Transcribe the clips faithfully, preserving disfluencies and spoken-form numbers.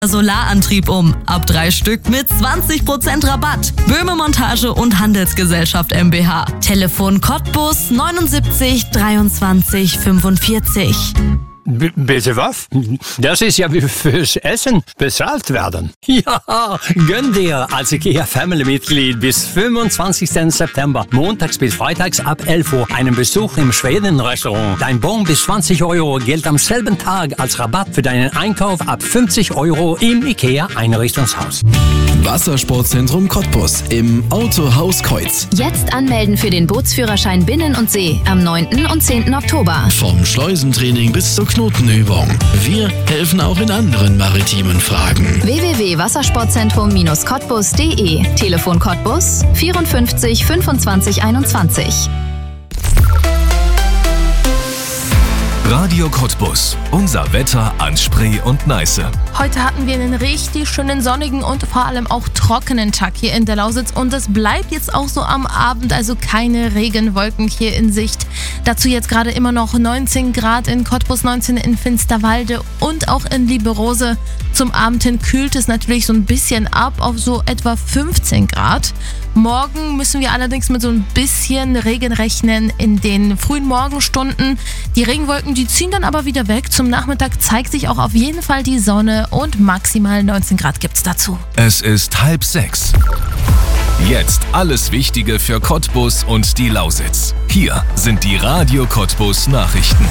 Solarantrieb um. Ab drei Stück mit zwanzig Prozent Rabatt. Böhme Montage und Handelsgesellschaft GmbH. Telefon Cottbus neunundsiebzig dreiundzwanzig fünfundvierzig. B- bitte was? Das ist ja wie fürs Essen bezahlt werden. Ja, gönn dir als IKEA Family-Mitglied bis fünfundzwanzigsten September, montags bis freitags ab elf Uhr, einen Besuch im Schweden-Restaurant. Dein Bon bis zwanzig Euro gilt am selben Tag als Rabatt für deinen Einkauf ab fünfzig Euro im IKEA Einrichtungshaus. Wassersportzentrum Cottbus im Autohaus Kreuz. Jetzt anmelden für den Bootsführerschein Binnen und See am neunten und zehnten Oktober. Vom Schleusentraining bis zur Knotenübung. Wir helfen auch in anderen maritimen Fragen. w w w punkt wassersportzentrum cottbus punkt d e. Telefon Cottbus vierundfünfzig fünfundzwanzig einundzwanzig. Radio Cottbus. Unser Wetter an Spree und Neiße. Heute hatten wir einen richtig schönen sonnigen und vor allem auch trockenen Tag hier in der Lausitz und es bleibt jetzt auch so am Abend, also keine Regenwolken hier in Sicht. Dazu jetzt gerade immer noch neunzehn Grad in Cottbus, neunzehn in Finsterwalde und auch in Lieberose. Zum Abend hin kühlt es natürlich so ein bisschen ab auf so etwa fünfzehn Grad. Morgen müssen wir allerdings mit so ein bisschen Regen rechnen in den frühen Morgenstunden. Die Regenwolken, die ziehen dann aber wieder weg. Zum Nachmittag zeigt sich auch auf jeden Fall die Sonne und maximal neunzehn Grad gibt's dazu. Es ist halb sechs. Jetzt alles Wichtige für Cottbus und die Lausitz. Hier sind die Radio Cottbus Nachrichten.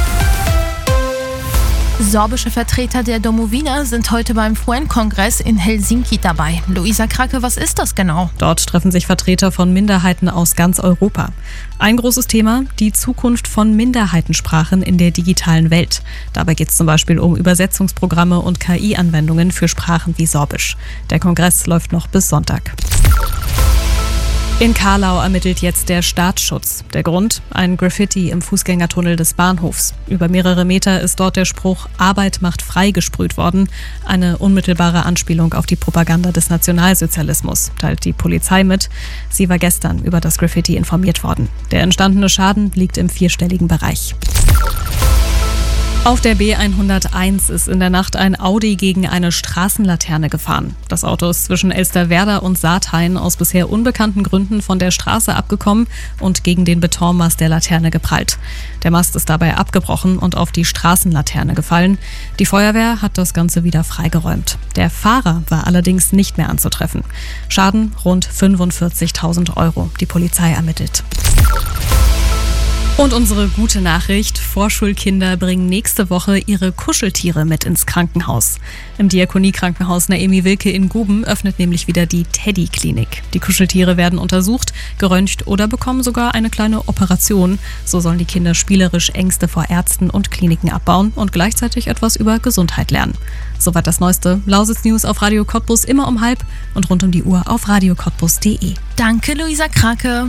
Sorbische Vertreter der Domowina sind heute beim F U N-Kongress in Helsinki dabei. Luisa Krake, was ist das genau? Dort treffen sich Vertreter von Minderheiten aus ganz Europa. Ein großes Thema, die Zukunft von Minderheitensprachen in der digitalen Welt. Dabei geht es zum Beispiel um Übersetzungsprogramme und K I-Anwendungen für Sprachen wie Sorbisch. Der Kongress läuft noch bis Sonntag. In Karlau ermittelt jetzt der Staatsschutz. Der Grund? Ein Graffiti im Fußgängertunnel des Bahnhofs. Über mehrere Meter ist dort der Spruch „Arbeit macht frei" gesprüht worden. Eine unmittelbare Anspielung auf die Propaganda des Nationalsozialismus, teilt die Polizei mit. Sie war gestern über das Graffiti informiert worden. Der entstandene Schaden liegt im vierstelligen Bereich. Auf der B hunderteins ist in der Nacht ein Audi gegen eine Straßenlaterne gefahren. Das Auto ist zwischen Elsterwerda und Saathain aus bisher unbekannten Gründen von der Straße abgekommen und gegen den Betonmast der Laterne geprallt. Der Mast ist dabei abgebrochen und auf die Straßenlaterne gefallen. Die Feuerwehr hat das Ganze wieder freigeräumt. Der Fahrer war allerdings nicht mehr anzutreffen. Schaden rund fünfundvierzigtausend Euro. Die Polizei ermittelt. Und unsere gute Nachricht: Vorschulkinder bringen nächste Woche ihre Kuscheltiere mit ins Krankenhaus. Im Diakonie-Krankenhaus Naemi Wilke in Guben öffnet nämlich wieder die Teddy-Klinik. Die Kuscheltiere werden untersucht, geröntgt oder bekommen sogar eine kleine Operation. So sollen die Kinder spielerisch Ängste vor Ärzten und Kliniken abbauen und gleichzeitig etwas über Gesundheit lernen. Soweit das neueste Lausitz News auf Radio Cottbus, immer um halb und rund um die Uhr auf radio cottbus punkt d e. Danke, Luisa Krake.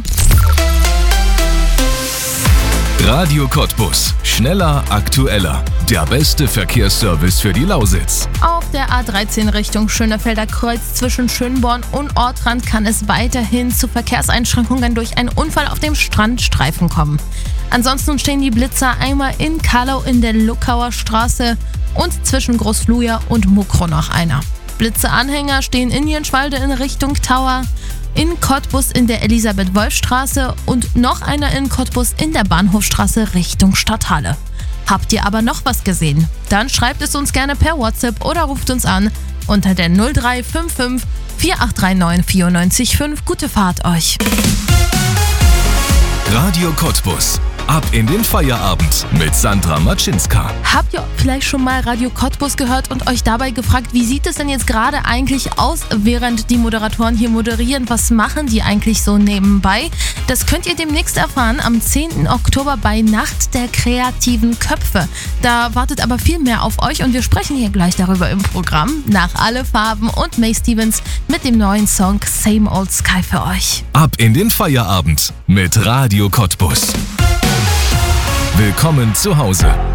Radio Cottbus. Schneller, aktueller. Der beste Verkehrsservice für die Lausitz. Auf der A dreizehn Richtung Schönefelder Kreuz zwischen Schönborn und Ortrand kann es weiterhin zu Verkehrseinschränkungen durch einen Unfall auf dem Strandstreifen kommen. Ansonsten stehen die Blitzer einmal in Karlau in der Luckauer Straße und zwischen Großfluja und Mukro noch einer. Blitzeanhänger stehen in Jenschwalde in Richtung Tower, in Cottbus in der Elisabeth-Wolf-Straße und noch einer in Cottbus in der Bahnhofstraße Richtung Stadthalle. Habt ihr aber noch was gesehen? Dann schreibt es uns gerne per WhatsApp oder ruft uns an unter der null drei fünf fünf vier acht drei neun vier neun fünf. Gute Fahrt euch! Radio Cottbus. Ab in den Feierabend mit Sandra Matschinska. Habt ihr vielleicht schon mal Radio Cottbus gehört und euch dabei gefragt, wie sieht es denn jetzt gerade eigentlich aus, während die Moderatoren hier moderieren? Was machen die eigentlich so nebenbei? Das könnt ihr demnächst erfahren am zehnten Oktober bei Nacht der kreativen Köpfe. Da wartet aber viel mehr auf euch und wir sprechen hier gleich darüber im Programm. Nach Alle Farben und May Stevens mit dem neuen Song Same Old Sky für euch. Ab in den Feierabend mit Radio Cottbus. Willkommen zu Hause.